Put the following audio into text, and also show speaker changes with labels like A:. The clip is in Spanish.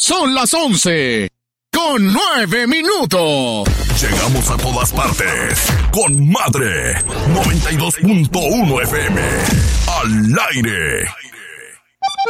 A: Son las 11:09.
B: Llegamos a todas partes con Madre 92.1 FM. Al aire.